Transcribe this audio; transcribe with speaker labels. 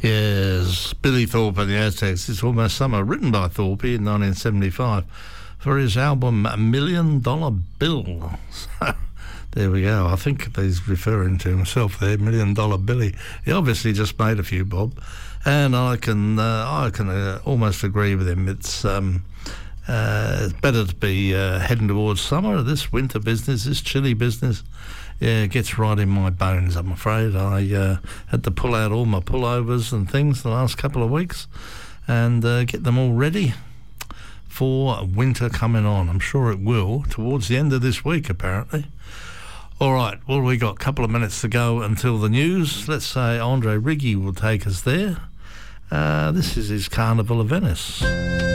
Speaker 1: Yes, Billy Thorpe and the Aztecs. It's Almost Summer, written by Thorpe in 1975 for his album $1 Million Bill. So there we go. I think he's referring to himself there, $1 Million Billy. He obviously just made a few bob, and I can almost agree with him. It's better to be heading towards summer. This winter business, this chilly business, yeah, it gets right in my bones, I'm afraid. I had to pull out all my pullovers and things the last couple of weeks and get them all ready for winter coming on. I'm sure it will towards the end of this week, apparently. All right, well, we got a couple of minutes to go until the news. Let's say Andre Riggi will take us there. This is his Carnival of Venice.